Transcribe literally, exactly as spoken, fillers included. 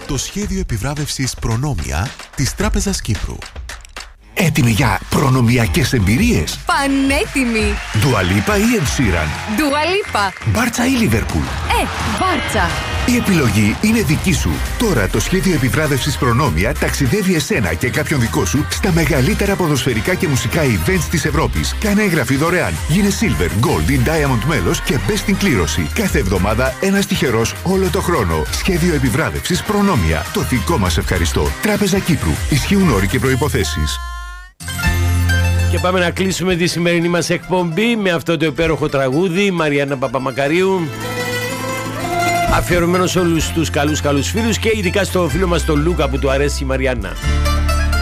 Το σχέδιο επιβράβευσης Προνόμια της Τράπεζας Κύπρου. Έτοιμοι για προνομιακές εμπειρίες? Πανέτοιμοι! Dua Lipa ή Ed Sheeran? Dua Lipa. Μπάρτσα ή Liverpool? Ε, Μπάρτσα. Η επιλογή είναι δική σου. Τώρα το σχέδιο επιβράβευσης Προνόμια ταξιδεύει εσένα και κάποιον δικό σου στα μεγαλύτερα ποδοσφαιρικά και μουσικά events της Ευρώπης. Κάνε εγγραφή δωρεάν. Γίνε Silver, Gold ή Diamond μέλος και μπες στην κλήρωση. Κάθε εβδομάδα ένας τυχερός όλο το χρόνο. Σχέδιο επιβράβευσης Προνόμια. Το δικό μας ευχαριστώ. Τράπεζα Κύπρου. Ισχύουν όροι και προϋποθέσεις. Και πάμε να κλείσουμε τη σημερινή μας εκπομπή με αυτό το υπέροχο τραγούδι Μαριάννα Παπαμακαρίου, αφιερωμένο σε όλους τους καλούς καλούς φίλους και ειδικά στο φίλο μας τον Λούκα που του αρέσει η Μαριάννα.